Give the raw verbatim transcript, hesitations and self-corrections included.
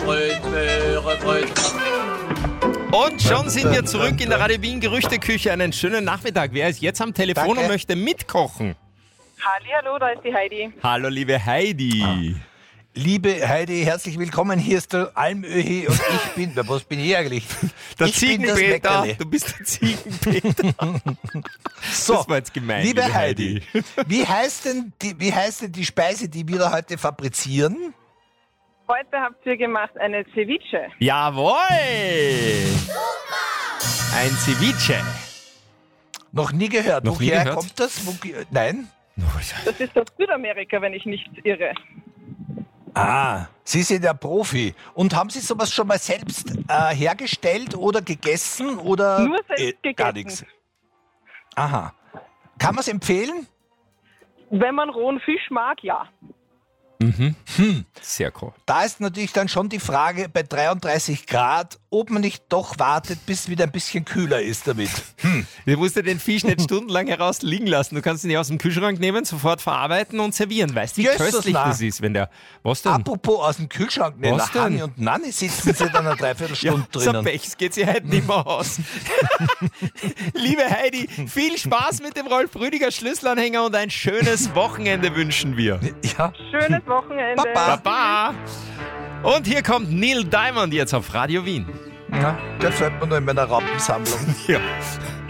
Bröt, Möhre, Bröt. Und schon sind wir zurück in der Radio Wien Gerüchteküche. Einen schönen Nachmittag. Wer ist jetzt am Telefon Danke. und möchte mitkochen? Hallihallo, da ist die Heidi. Hallo, liebe Heidi. Liebe Heidi, herzlich willkommen. Hier ist der Almöhi und ich bin, na, was bin ich eigentlich? Der ich bin das Ziegenpeter. Leckerli. Du bist der Ziegenpeter. So, Das war jetzt gemein, liebe, liebe Heidi, wie heißt, denn die, wie heißt denn die Speise, die wir da heute fabrizieren? Heute habt ihr gemacht eine Ceviche. Jawohl. Ein Ceviche. Noch nie gehört. Noch nie Woher gehört? kommt das? Wo, nein? Das ist aus Südamerika, wenn ich nicht irre. Ah, Sie sind ja Profi. Und haben Sie sowas schon mal selbst äh, hergestellt oder gegessen oder Nur selbst äh, gar gegessen. nichts? Aha. Kann man es empfehlen? Wenn man rohen Fisch mag, ja. Sehr cool. Da ist natürlich dann schon die Frage bei dreiunddreißig Grad, ob man nicht doch wartet, bis es wieder ein bisschen kühler ist damit. Du musst ja den Fisch nicht stundenlang heraus liegen lassen. Du kannst ihn ja aus dem Kühlschrank nehmen, sofort verarbeiten und servieren. Weißt du, wie Ja, ist das köstlich nah. das ist, wenn der... Was denn? Apropos aus dem Kühlschrank nehmen, Was Hanni denn? und Nanni sitzen sie dann eine Dreiviertelstunde so drinnen. Pech, es geht sich heute nicht mehr aus. Liebe Heidi, viel Spaß mit dem Rolf Rüdiger Schlüsselanhänger und ein schönes Wochenende wünschen wir. Ja, Schönes Wochenende. Baba. Baba! Und hier kommt Neil Diamond jetzt auf Radio Wien. ja, der fällt mir noch in meiner Rappensammlung. Ja.